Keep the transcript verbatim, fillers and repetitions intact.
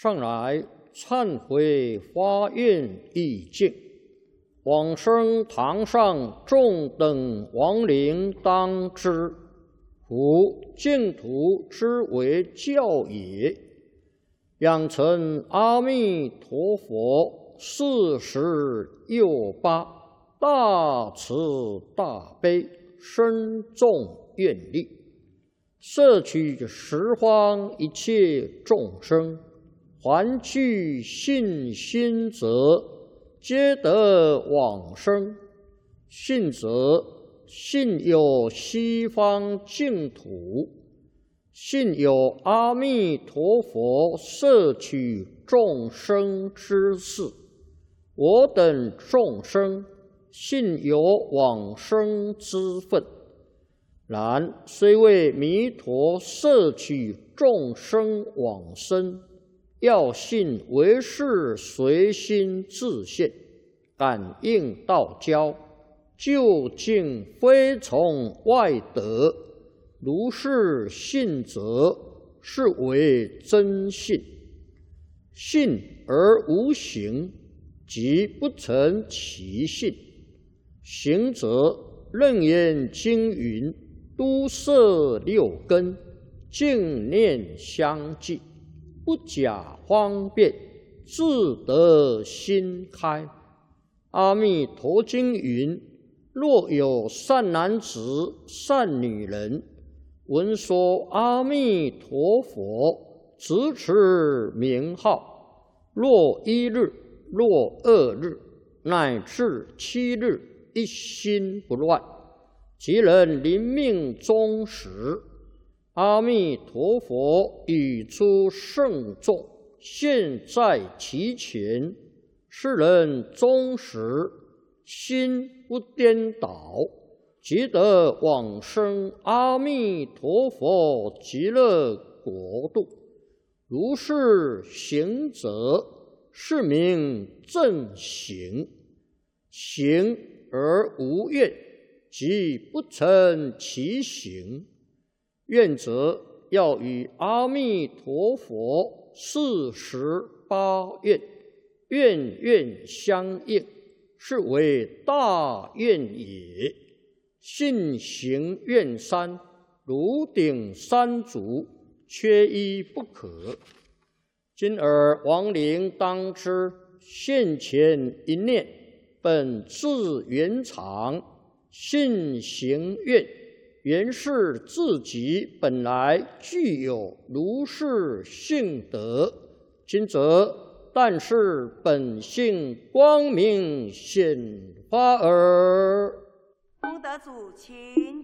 上来忏悔发愿意境，往生堂上众等亡灵当知，夫净土之为教也。养成阿弥陀佛四十又八大慈大悲深重愿力，摄取十方一切众生，还具信心者，皆得往生。信则信有西方净土，信有阿弥陀佛摄取众生之事。我等众生信有往生之分，然虽为弥陀摄取众生往生，要信唯是随心自现，感应道交，究竟非从外得。如是信则，是为真信。信而无行，即不成其信。行则楞严经云：都摄六根，净念相继，不假方便，自得心开。阿弥陀经云：若有善男子、善女人，闻说阿弥陀佛，直持名号，若一日，若二日，乃至七日，一心不乱，即能临命终时，阿弥陀佛语出圣众，现在其前，是人终时心不颠倒，即得往生阿弥陀佛极乐国度。如是行者，是名正行。行而无愿，即不成其行。愿则要与阿弥陀佛四十八愿，愿愿相应，是为大愿也。信行愿三，如顶三足，缺一不可。今尔亡灵当知，现前一念，本自圆常，信行愿，原是自己本来具有如是性德。今则但是本性光明显发耳。 功德主，请。